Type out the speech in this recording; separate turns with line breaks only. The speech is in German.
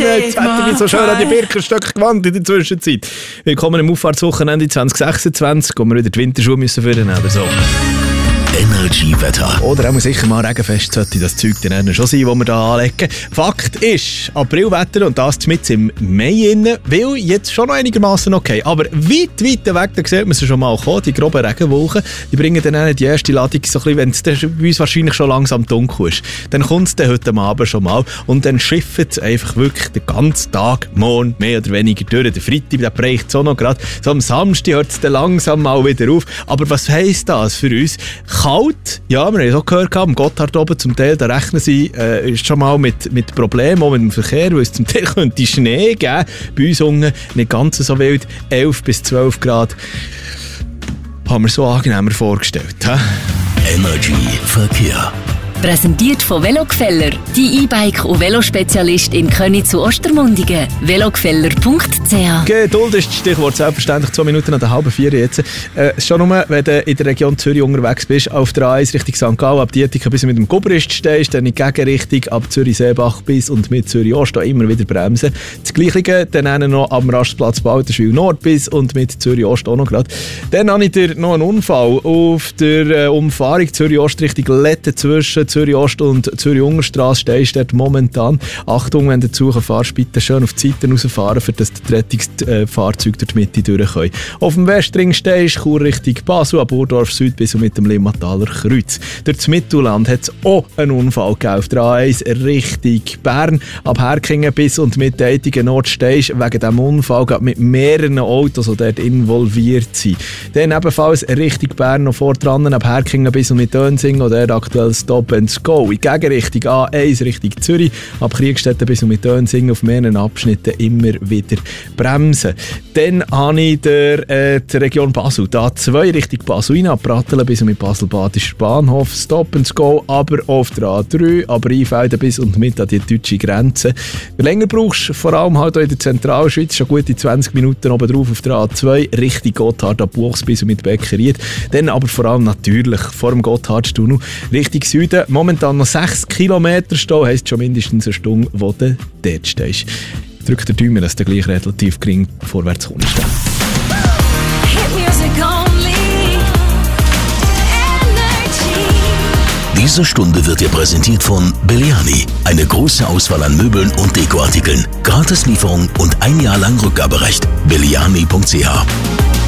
Jetzt hätte ich mich so schön an die Birkenstöcke gewandt in der Zwischenzeit. Willkommen im Auffahrtswochenende 2026, wo wir wieder die Winterschuhe müssen vornehmen müssen. So.
Energy-Wetter.
Oder auch sicher mal regenfest sollte das Zeug dann schon sein, das wir da anlegen. Fakt ist, Aprilwetter und das mit im Mai innen, weil jetzt schon noch einigermaßen okay. Aber weit weg, da sieht man sie schon mal kommen, die groben Regenwolken, die bringen dann die erste Ladung, so ein bisschen, wenn es bei uns wahrscheinlich schon langsam dunkel ist. Dann kommt es dann heute Abend schon mal und dann schifft es einfach wirklich den ganzen Tag, morgen mehr oder weniger durch. Der Freitag, der bricht es auch noch gerade. So am Samstag hört es dann langsam mal wieder auf. Aber was heisst das für uns? Kalt, ja, wir haben es auch gehört, am Gotthard oben zum Teil, da rechnen sie ist schon mal mit Problemen, auch mit dem Verkehr, weil es zum Teil könnte Schnee geben. Bei uns unten nicht ganz so wild, 11 bis 12 Grad. Haben wir so angenehmer vorgestellt. He?
Energy Verkehr.
Präsentiert von Velogefeller, die E-Bike- und Velospezialist in Köniz zu Ostermundigen. velogefeller.ch.
Geduld ist das Stichwort, selbstverständlich 2 Minuten nach der halben 4 jetzt. Schon nur, wenn du in der Region Zürich unterwegs bist, auf der A1 Richtung St. Gallen, ab Dietika bis mit dem Gubrist stehst, dann in die Gegenrichtung ab Zürich-Seebach bis und mit Zürich-Ost immer wieder bremsen. Das Gleiche dann noch am Rastplatz Balterschwil-Nord bis und mit Zürich-Ost auch noch gerade. Dann habe ich noch einen Unfall auf der Umfahrung Zürich-Ost Richtung Letten zwischen Zürich-Ost und Zürich-Ungerstrasse stehst dort momentan. Achtung, wenn du zu fährst, bitte schön auf die Seiten rausfahren, für dass die Rettungsfahrzeuge durch die Mitte durch können. Auf dem Westring stehst du Chur Richtung Basel, ab Burdorf Süd bis und mit dem Limmataler Kreuz. Durch das Mittelland hat es auch einen Unfall gegeben. Auf der A1 Richtung Bern, ab Herkingen bis und mit Deitigen Nord stehst wegen diesem Unfall mit mehreren Autos, die dort involviert sind. Dann ebenfalls Richtung Bern noch vordran, ab Herkingen bis und mit Dönsingen, oder aktuell Stop and Go. In Gegenrichtung A1 Richtung Zürich, ab Kriegstetten bis und mit Dönsingen auf mehreren Abschnitten immer wieder bremsen. Dann habe ich die Region Basel, da 2 Richtung Basel rein, ab Pratteln bis und mit Basel-Badischer Bahnhof, Stop and Go, aber auf der A3, aber Einfelden bis und mit an die deutsche Grenze. Wenn du länger brauchst, vor allem halt auch in der Zentralschweiz, schon gute 20 Minuten oben drauf auf der A2, Richtung Gotthard ab Buchs bis und mit Beckeried. Dann aber vor allem natürlich vor dem Gotthardtunnel Richtung Süden. Momentan noch 6 Kilometer Stau, heisst schon mindestens eine Stunde, wo du dort stehst. Drück den Daumen, dass du gleich relativ gering vorwärts kommst.
Diese Stunde wird dir präsentiert von Belliani. Eine große Auswahl an Möbeln und Dekoartikeln. Gratislieferung und 1 Jahr lang Rückgaberecht. Belliani.ch.